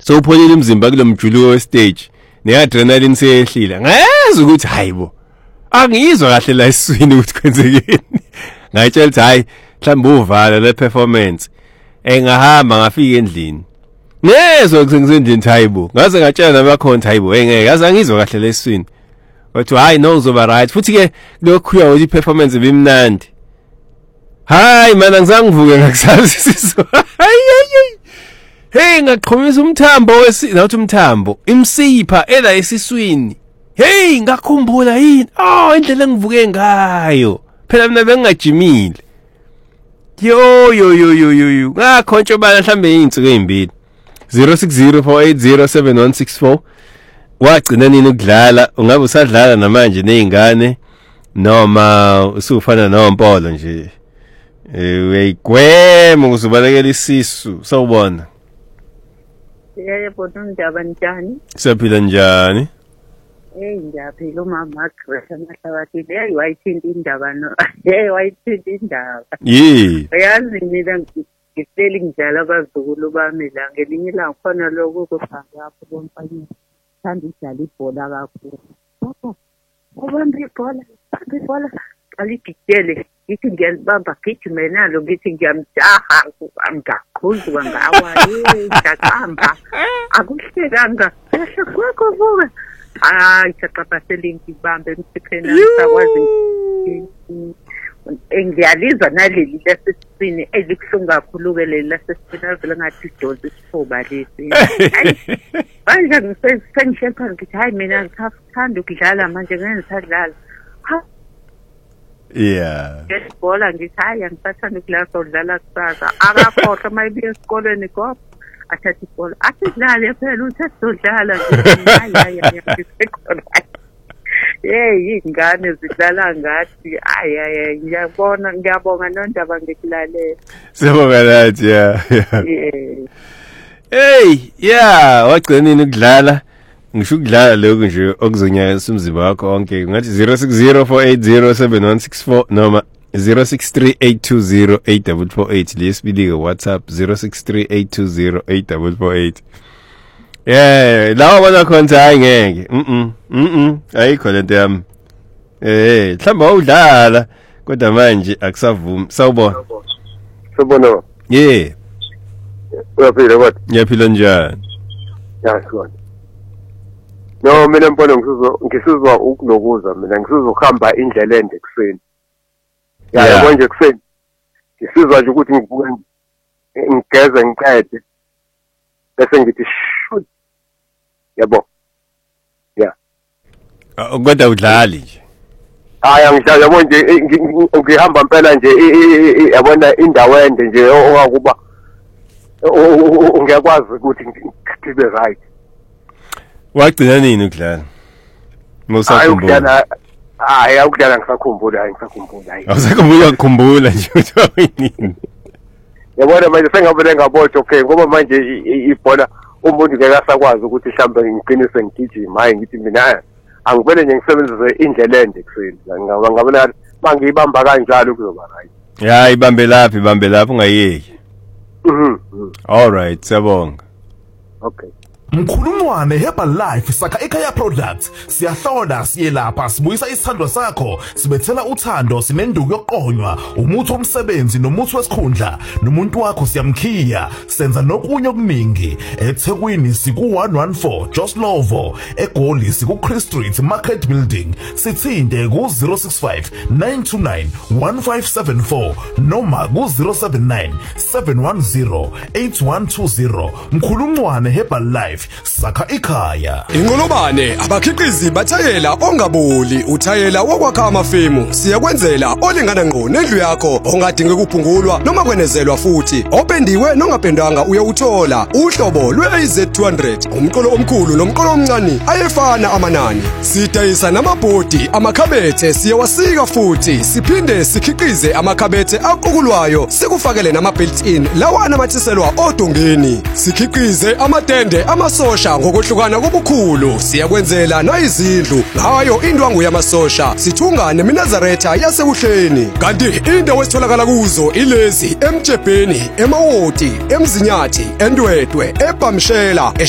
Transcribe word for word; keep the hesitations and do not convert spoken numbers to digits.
sowupholile umzimba kulomjuluko westage ne-adrenaline seyehlile ngayazi ukuthi hayibo angizwa kahle la esiswini ukuthi kwenzekeni ngayitshela ukuthi hayi mhlawumbe uvala le performance engahamba ngafika endlini ngezwe ngisendlini hayibo ngaze ngatshela nabakhona hayibo engeke ngaze angizwa kahle lesiswini wathi hayi no uzoba right futhi ke lokhu yawo i-performance bimnandi hayi mana ngizangivuke ngakusazisizwa hayi hey ngaqhumisa umthambo wesi nathi umthambo imsipha ela esiswini hey ngakhumbula yini oh indlela engivuke ngayo phela mina bengingajimile yo yo yo yo yo ngakhontsho bala mhlambe izinsuku ezimbili zero six zero four eight zero seven one six four wagcina nini ukudlala ungabe usadlala namanje nezingane noma usufana noMpolo nje eh uyigwema ukuzubalekela isisu sawubona yebo ndaba njani siyaphila njani hey ngiyaphila umama Grace amahlabathi hey wayithinta indaba no hey wayithinta indaba yee uyazi mina ngiseli ngidlala abazukulu bami la ngelinye ilanga khona lokho kuphanga lapho bomfanyeni thanda udlala ibhola kakhulu papa ubamba ibhola ubamba ibhola aligidele ngithi ngiyalibamba gijime nalo ngithi ngiyamjaha angaqhuzwa ngawa hey ngaqamba akuhlekanga esekwakho vuka hayi saqaphathela ngibambe emsipheni sakwazi engiyalizwa naleli lasesiswini elikuhlungu kakhulu ke leli lasesiswini avela ngathi idozi isifuba lesi manje ngisengishepha ngithi hayi mina ngisathanda ukudlala manje ngeke ngisadlala yeah ngesibhola ngithi hayi angisathanda ukudlala sodlala kusasa akakhohlwa mayibuye esikoleni gogo athatha ibhola athi dlala phela uthi sodlala hayi hayi hayi hey ingane zidlala ngathi ay ay ngiyabona ngiyabonga nondaba ngikulalela sibonga nathi yeah hey yeah wagcina nini ukudlala ngisho ukudlala lokho nje okuzonyakisa umzimba wakho wonke ngathi zero six zero four eight zero seven one six four noma zero six three eight two zero eight four four eight lesibili WhatsApp zero six three eight two zero eight four four eight yeah lawa bona khona hayi ngeke mhm mhm ayikho lento yami eh mhlamba udlala kodwa manje akusavumi sawubona sawubona yeah uyaphila kodwa ngiyaphila njani yasona no mina mbona ngisizwa ngisizwa ukunokuza mina ngisizwa ukuhamba indlela ende kuseni ya konje kuseni ngisizwa nje ukuthi ngivuke ngigeze ngiqede bese ngithi shoot yabo yeah kodwa udlali nje hayi angidlala yabo nje ngihamba impela nje yabona indawo ende nje ongakuba ungiyakwazi ukuthi ngibe right wagcina nini ukudlala musakhumbula hayi awukudlala ngisakhumbula hayi ngisakhumbula hayi awusakhumbula ukukhumbula nje ukuthi nini yabona manje sengabele ngabotho okay ngoba manje ibhola umuntu ngeke asakwazi ukuthi mhlambe ngiqinise ngigijima hayi ngithi mina angivele nje ngisebenzise indlela ende kuseni ngabona mangiyibamba kanjalo kuzoba right ya ibambe laphi ibambe lapho ungayeki mhm all right siyabonga okay Mkhulumwane Herbalife sakha ekhaya products siyahlola siyelapha sibuyisa isithando sakho sibethela uthando sinenduku yokuqonywa umuthi womsebenzi nomuthi wesikhundla nomuntu wakho siyamkhiya senza nokunye okuningi eThekwini siku one one four Joslovo eGoli siku Chris Street Market Building sithinde ku zero six five nine two nine one five seven four noma ku zero seven nine seven one zero eight one two zero Mkhulumwane Herbalife sakha ikhaya. Inqolobane abakhiqizi bathayela ongaboli uthayela wokwakha amafemu siyakwenzela olingana ngqo nendlu yakho ongadinge kuphungulwa noma kwenezelwa futhi opendiwe nongapendanga uyawuthola uhlobo lwe-A Z two hundred umqolo omkhulu nomqolo omncane ayefana amanani sidayisa namabhodi amakhabethe siyawasika futhi siphinde sikhiqize amakhabethe aqukulwayo sikufakele nama built-in lawa anamathiselwa odongeni sikhiqize amatende amasosha ngokuhlukana kobukhulu siyakwenzela nayizindlu ngayo indwangu yamasosha sithunga neminazaretha yasekuhleni kanti indawo esitholakala kuzo ilezi emjebheni emawoti emzinyathi endwedwe ebhamshela